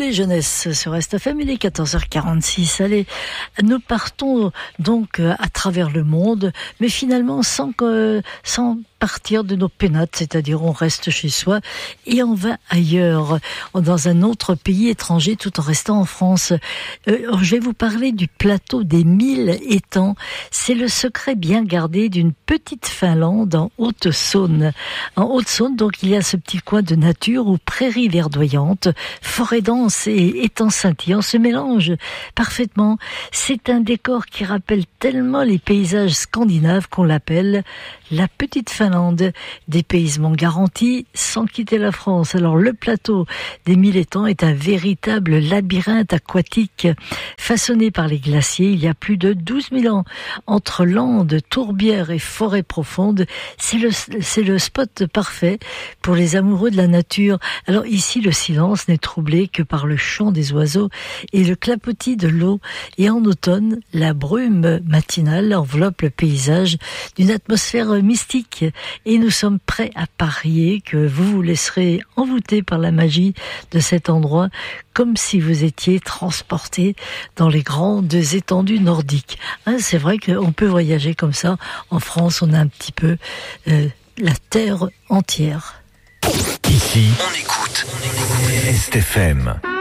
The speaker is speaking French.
Côté jeunesse sur RestFM, il est 14h46. Allez, nous partons donc à travers le monde, mais finalement sans partir de nos pénates, c'est-à-dire on reste chez soi et on va ailleurs, dans un autre pays étranger tout en restant en France. Je vais vous parler du plateau des 1000 étangs. C'est le secret bien gardé d'une petite Finlande en Haute-Saône. En Haute-Saône, donc, il y a ce petit coin de nature où prairies verdoyantes, forêts denses et étangs scintillants se mélangent parfaitement. C'est un décor qui rappelle tellement les paysages scandinaves qu'on l'appelle la petite Finlande, dépaysement garanti sans quitter la France. Alors le plateau des 1000 étangs est un véritable labyrinthe aquatique façonné par les glaciers il y a plus de 12 000 ans. Entre landes, tourbières et forêts profondes, c'est le spot parfait pour les amoureux de la nature. Alors ici, le silence n'est troublé que par le chant des oiseaux et le clapotis de l'eau. Et en automne, la brume matinale enveloppe le paysage d'une atmosphère mystique. Et nous sommes prêts à parier que vous vous laisserez envoûter par la magie de cet endroit, comme si vous étiez transporté dans les grandes étendues nordiques. C'est vrai qu'on peut voyager comme ça. En France, on a un petit peu la terre entière. Ici, on écoute RestFM.